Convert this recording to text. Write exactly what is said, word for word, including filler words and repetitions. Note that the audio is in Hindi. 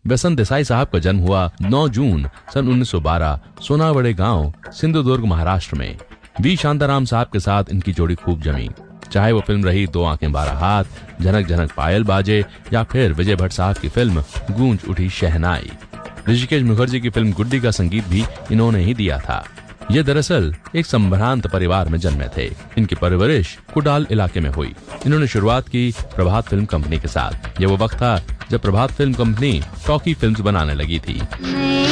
वसंत देसाई साहब का जन्म हुआ नौ जून सन उन्नीस सौ बारह सोनावड़े गांव, सिंधुदुर्ग, महाराष्ट्र में। वी शांताराम साहब के साथ इनकी जोड़ी खूब जमी, चाहे वो फिल्म रही दो आंखें बारह हाथ, झनक झनक पायल बाजे, या फिर विजय भट्ट साहब की फिल्म गूंज उठी शहनाई। ऋषिकेश मुखर्जी की फिल्म गुड्डी का संगीत भी इन्होंने ही दिया था। ये दरअसल एक संभ्रांत परिवार में जन्मे थे। इनकी परवरिश कुडाल इलाके में हुई। इन्होंने शुरुआत की प्रभात फिल्म कंपनी के साथ। ये वो वक्त था जब प्रभात फिल्म कंपनी टॉकी फिल्म्स बनाने लगी थी।